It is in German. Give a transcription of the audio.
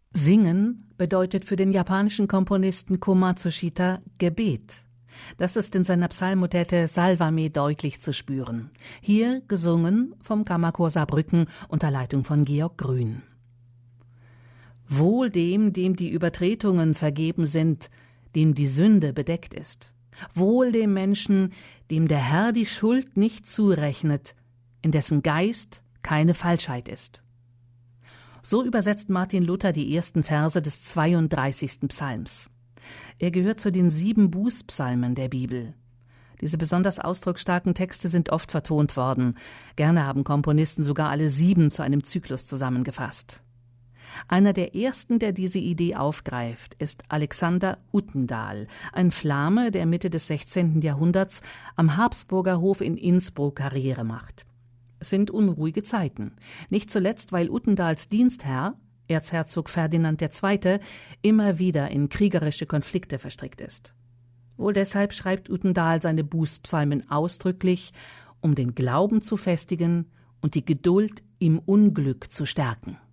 Singen bedeutet für den japanischen Komponisten Kō Matsushita Gebet. Das ist in seiner Psalmodette Salvame deutlich zu spüren. Hier gesungen vom Kammerchor Saarbrücken unter Leitung von Georg Grün. Wohl dem, dem die Übertretungen vergeben sind, dem die Sünde bedeckt ist. Wohl dem Menschen, dem der Herr die Schuld nicht zurechnet, in dessen Geist keine Falschheit ist. So übersetzt Martin Luther die ersten Verse des 32. Psalms. Er gehört zu den 7 Bußpsalmen der Bibel. Diese besonders ausdrucksstarken Texte sind oft vertont worden. Gerne haben Komponisten sogar alle 7 zu einem Zyklus zusammengefasst. Einer der ersten, der diese Idee aufgreift, ist Alexander Utendahl, ein Flame, der Mitte des 16. Jahrhunderts am Habsburger Hof in Innsbruck Karriere macht. Es sind unruhige Zeiten, nicht zuletzt, weil Utendahls Dienstherr, Erzherzog Ferdinand II., immer wieder in kriegerische Konflikte verstrickt ist. Wohl deshalb schreibt Utendahl seine Bußpsalmen ausdrücklich, um den Glauben zu festigen und die Geduld im Unglück zu stärken.